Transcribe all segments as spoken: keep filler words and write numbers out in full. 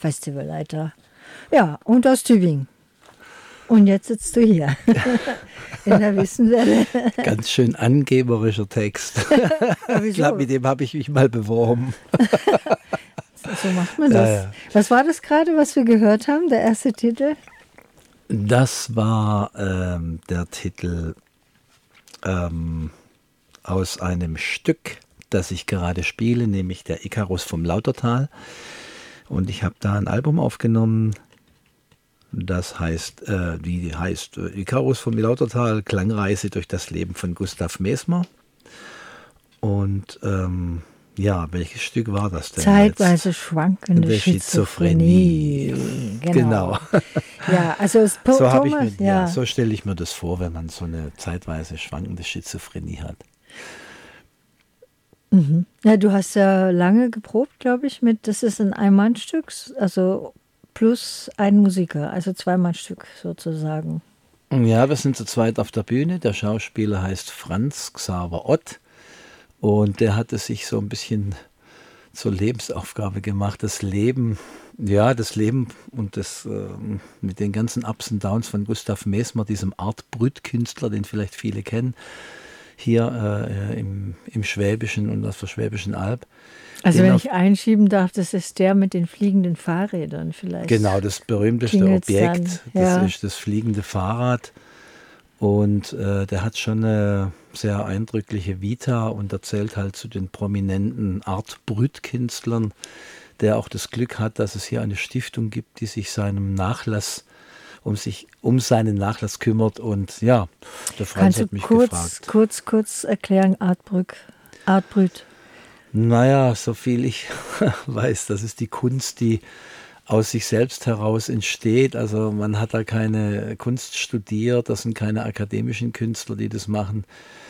Festivalleiter. Ja, und aus Tübingen. Und jetzt sitzt du hier in der Wissenwelle. Ganz schön angeberischer Text. Ich glaube, mit dem habe ich mich mal beworben. So macht man das. Ja, ja. Was war das gerade, was wir gehört haben, der erste Titel? Das war ähm, der Titel ähm, aus einem Stück, das ich gerade spiele, nämlich der Ikarus vom Lautertal. Und ich habe da ein Album aufgenommen, das heißt, äh, die heißt äh, Ikarus vom Lautertal, Klangreise durch das Leben von Gustav Mesmer. Und ähm, ja, welches Stück war das denn? Zeitweise jetzt? schwankende Schizophrenie. Schizophrenie. Genau. genau. Ja, also es so, Thomas, ich mir, ja. ja, so stelle ich mir das vor, wenn man so eine zeitweise schwankende Schizophrenie hat. Mhm. Ja, du hast ja lange geprobt, glaube ich, mit, das ist ein Ein-Mann-Stück, also plus ein Musiker, also Zwei-Mann-Stück sozusagen. Ja, wir sind zu zweit auf der Bühne. Der Schauspieler heißt Franz Xaver Ott und der hat es sich so ein bisschen zur Lebensaufgabe gemacht, das Leben, ja, das Leben und das äh, mit den ganzen Ups und Downs von Gustav Mesmer, diesem Art Brüt-Künstler, den vielleicht viele kennen, hier äh, im, im Schwäbischen und auf der Schwäbischen Alb. Also wenn ich einschieben darf, das ist der mit den fliegenden Fahrrädern vielleicht. Genau, das berühmteste Klingelt's Objekt, dann, ja. Das ist das fliegende Fahrrad. Und äh, der hat schon eine sehr eindrückliche Vita und erzählt halt zu den prominenten Art Brüt-Künstlern, der auch das Glück hat, dass es hier eine Stiftung gibt, die sich seinem Nachlass um sich um seinen Nachlass kümmert. Und ja, der Franz hat mich kurz, gefragt. Kurz, kurz erklären, Art Brüt. Art Brüt. Naja, so viel ich weiß, das ist die Kunst, die aus sich selbst heraus entsteht. Also man hat da keine Kunst studiert, das sind keine akademischen Künstler, die das machen.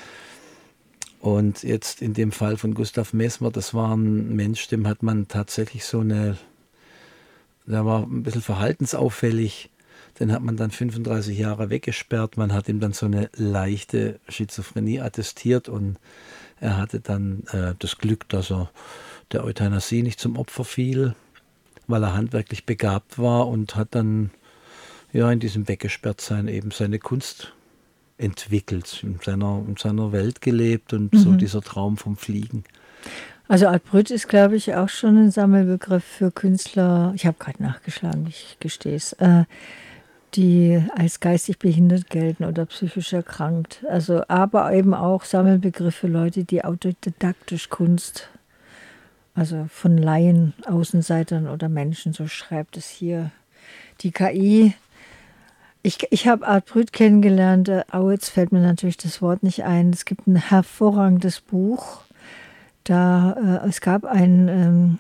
Und jetzt in dem Fall von Gustav Mesmer, das war ein Mensch, dem hat man tatsächlich so eine, der war ein bisschen verhaltensauffällig, den hat man dann fünfunddreißig Jahre weggesperrt, man hat ihm dann so eine leichte Schizophrenie attestiert und er hatte dann äh, das Glück, dass er der Euthanasie nicht zum Opfer fiel, weil er handwerklich begabt war und hat dann ja in diesem Weggesperrtsein eben seine Kunst entwickelt, in seiner, in seiner Welt gelebt und mhm. so dieser Traum vom Fliegen. Also Art Brüt ist, glaube ich, auch schon ein Sammelbegriff für Künstler, ich habe gerade nachgeschlagen, ich gestehe es, äh, die als geistig behindert gelten oder psychisch erkrankt. Also, aber eben auch Sammelbegriff für Leute, die autodidaktisch Kunst, also von Laien, Außenseitern oder Menschen, so schreibt es hier die K I. Ich, ich habe Art Brüt kennengelernt, oh, jetzt fällt mir natürlich das Wort nicht ein. Es gibt ein hervorragendes Buch. Da, äh, es gab eine ähm,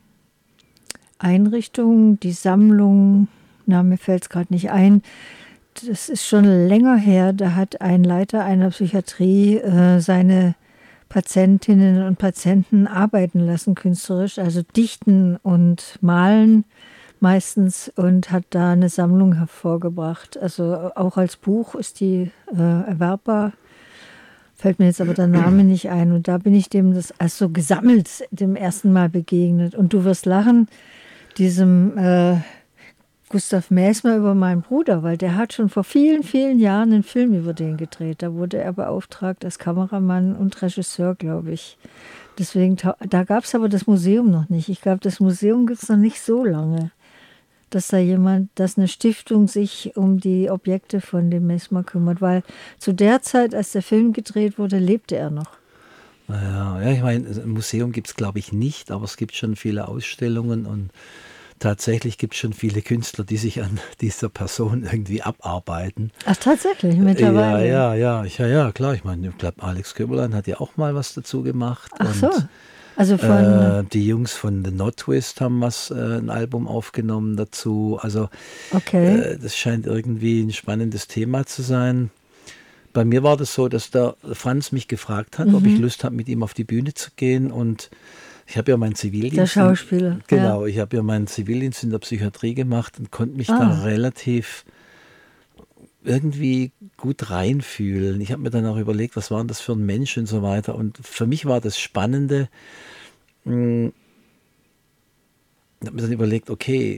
Einrichtung, die Sammlung, na, mir fällt es gerade nicht ein, das ist schon länger her, da hat ein Leiter einer Psychiatrie äh, seine Patientinnen und Patienten arbeiten lassen, künstlerisch, also dichten und malen meistens und hat da eine Sammlung hervorgebracht. Also auch als Buch ist die äh, erwerbbar. Fällt mir jetzt aber der Name nicht ein. Und da bin ich dem das also gesammelt dem ersten Mal begegnet. Und du wirst lachen, diesem äh, Gustav Mesmer über meinen Bruder, weil der hat schon vor vielen, vielen Jahren einen Film über den gedreht. Da wurde er beauftragt als Kameramann und Regisseur, glaube ich. Deswegen, da gab es aber das Museum noch nicht. Ich glaube, das Museum gibt es noch nicht so lange, dass da jemand, dass eine Stiftung sich um die Objekte von dem Mesmer kümmert, weil zu der Zeit, als der Film gedreht wurde, lebte er noch. Ja, ja, ich meine, ein Museum gibt es, glaube ich, nicht, aber es gibt schon viele Ausstellungen und tatsächlich gibt es schon viele Künstler, die sich an dieser Person irgendwie abarbeiten. Ach, tatsächlich, mittlerweile? Ja, ja, ja, ich, ja, ja, klar. Ich meine, ich glaube, Alex Köberlein hat ja auch mal was dazu gemacht. Ach so. Und, also von äh, die Jungs von The Not Twist haben was, äh, ein Album aufgenommen dazu. Also okay. äh, das scheint irgendwie ein spannendes Thema zu sein. Bei mir war das so, dass der Franz mich gefragt hat, mhm. ob ich Lust habe, mit ihm auf die Bühne zu gehen, und ich habe ja meinen Zivildienst. Der Schauspieler. In, genau, ja. Ich habe ja meinen Zivildienst in der Psychiatrie gemacht und konnte mich ah. da relativ irgendwie gut reinfühlen. Ich habe mir dann auch überlegt, was war denn das für ein Mensch und so weiter. Und für mich war das Spannende, ich habe mir dann überlegt, okay,